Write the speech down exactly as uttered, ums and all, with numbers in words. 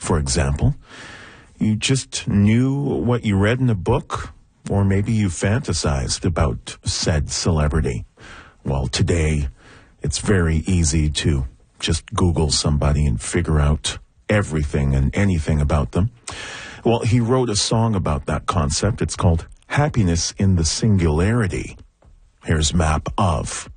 for example. You just knew what you read in a book, or maybe you fantasized about said celebrity. Well, today, it's very easy to just Google somebody and figure out everything and anything about them. Well, he wrote a song about that concept. It's called Happiness in the Singularity. Here's Map of.